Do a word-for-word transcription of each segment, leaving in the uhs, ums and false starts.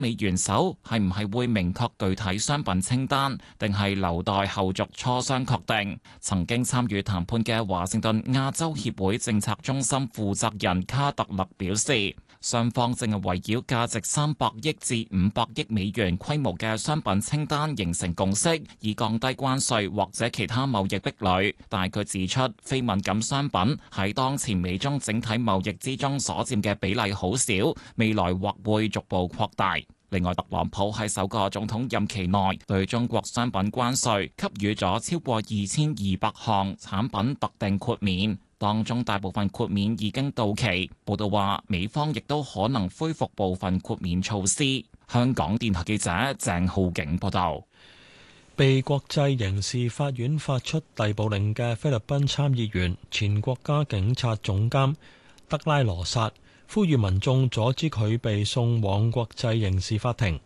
美元首係唔係會明確具體商品清單，定係留待後續磋商確定。曾經參與談判嘅華盛頓亞洲協會政策中心負責人卡特勒表示，雙方正係圍繞價值三百億至五百億美元規模嘅商品清單形成共識，以降低關稅或者其他貿易壁壘。但係佢指出，非敏感商品喺當前美中整體貿易之中所佔嘅比例好少，未來或會逐步擴大。另外，特朗普喺首個總統任期內對中國商品關稅給予咗超過二千二百項產品特定豁免，當中大部分豁免已經到期。報道話，美方亦都可能恢復部分豁免措施。香港電台記者鄭浩景報道。 被國際刑事法院發出逮捕令嘅菲律賓參議員、前國家警察總監德拉羅薩呼籲民眾阻止佢被送往國際刑事法庭。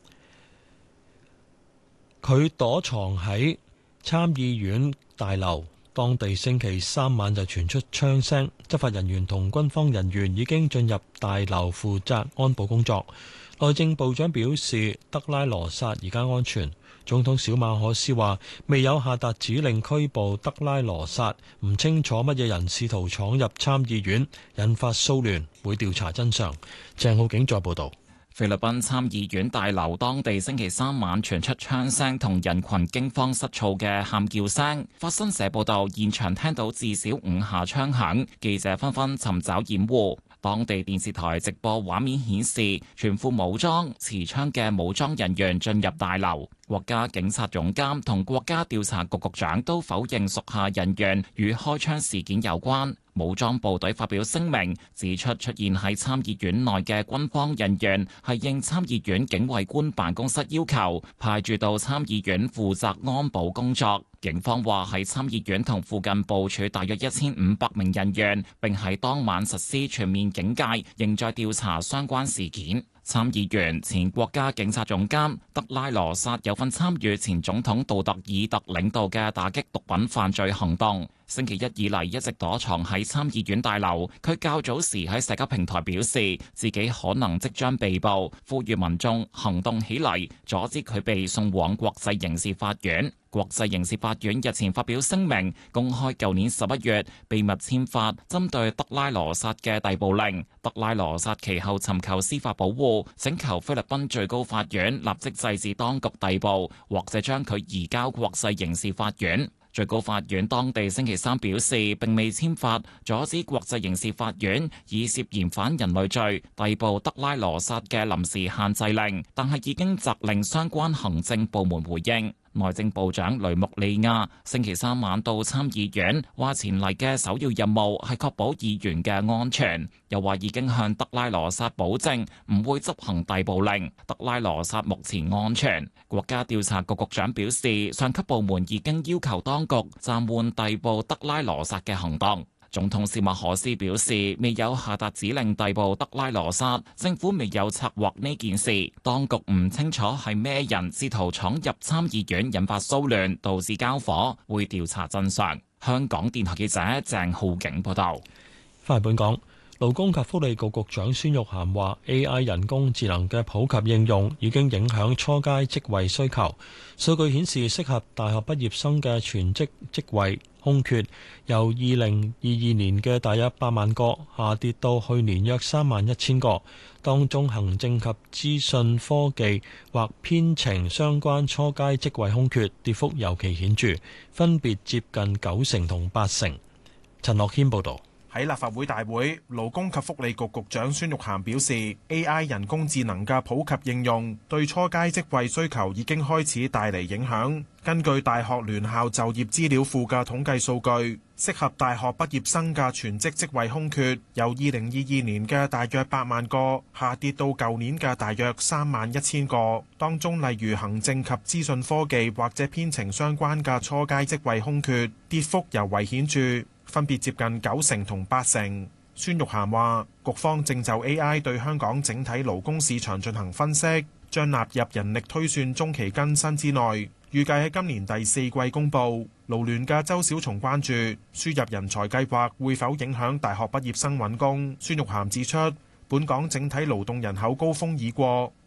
佢躲藏喺參議院大樓，當地星期三晚就傳出槍聲，執法人員同軍方人員已經進入大樓負責安保工作。內政部長表示，德拉羅薩而家安全。總統小馬可斯話未有下達指令拘捕德拉羅薩，唔清楚乜嘢人試圖闖入參議院，引發騷亂，會調查真相。鄭浩景再報道。 菲律賓參議院大樓當地星期三晚傳出槍聲同人群驚慌失措嘅喊叫聲。法新社報道，現場聽到至少五下槍響，記者紛紛尋找掩護。當地電視台直播畫面顯示，全副武裝持槍嘅武裝人員進入大樓。國家警察總監同國家調查局局長都否認屬下人員與開槍事件有關。武裝部隊發表聲明，指出出現喺參議院內嘅軍方人員係應參議院警衛官辦公室要求，派駐到參議院負責安保工作。警方話喺參議院同附近部署大約一千五百名人員，並喺當晚實施全面警戒，仍在調查相關事件。參議員、前國家警察總監德拉羅薩有份參與前總統杜特爾特領導嘅打擊毒品犯罪行動。星期一以嚟一直躲藏喺參議院大樓。佢較早時喺社交平台表示自己可能即將被捕，呼籲民眾行動起嚟，阻止佢被送往國際刑事法院。國際刑事法院日前發表聲明，公開舊年十一月秘密簽發針對德拉羅薩嘅逮捕令。德拉羅薩其後尋求司法保護，請求菲律賓最高法院立即制止當局逮捕，或者將佢移交國際刑事法院。最高法院當地星期三表示，並未簽發阻止國際刑事法院以涉嫌反人類罪逮捕德拉羅薩嘅臨時限制令，但係已經責令相關行政部門回應。內政部長雷穆利亞星期三晚到參議院，話前嚟嘅首要任務係確保議員嘅安全，又話已經向德拉羅薩保證唔會執行逮捕令。德拉羅薩目前安全。國家調查局局長表示，上級部門已經要求當局暫緩逮捕德拉羅薩嘅行動。總統小馬可斯表示，未有下達指令逮捕德拉羅薩，政府未有策劃呢件事，當局唔清楚係咩人試圖闖入參議院引發騷亂，導致交火，會調查真相。香港電台記者鄭浩景報道。 翻嚟本港，勞工及福利局局長孫玉菡話 A I 人工智能嘅普及應用已經影響初階職位需求。數據顯示，適合大學畢業生嘅全職職位空缺由二零二二年嘅大約八萬個下跌到去年約三萬一千個，當中行政及資訊科技或編程相關初階職位空缺跌幅尤其顯著，分別接近九成同八成。陳樂軒報導。 喺立法會大會，勞工及福利局局長孫玉菡表示 A I 人工智能嘅普及應用對初階職位需求已經開始帶嚟影響。根據大學聯校就業資料庫嘅統計數據，適合大學畢業生嘅全職職位空缺由二零二二年嘅大約八萬個下跌到舊年嘅大約三萬一千個，當中例如行政及資訊科技或者編程相關嘅初階職位空缺跌幅尤為顯著，分別接近九成同八成。孫玉菡話，局方正就 A I 對香港整體勞工市場進行分析，將納入人力推算中期更新之內，預計喺今年第四季公佈。勞聯嘅周小松關注輸入人才計劃會否影響大學畢業生揾工。孫玉菡指出，本港整體勞動人口高峰已過，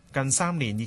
近三年已